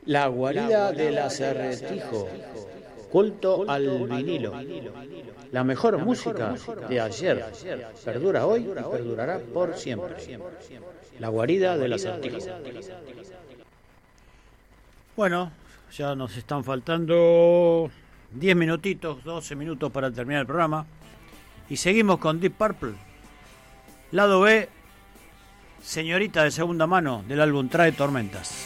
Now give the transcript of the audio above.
La guarida del acertijo, culto al vinilo. La mejor música de ayer perdura hoy y perdurará por siempre. La guarida del acertijo. Bueno, ya nos están faltando 10 minutitos, 12 minutos para terminar el programa. Y seguimos con Deep Purple. Lado B, Señorita de segunda mano del álbum Trae Tormentas.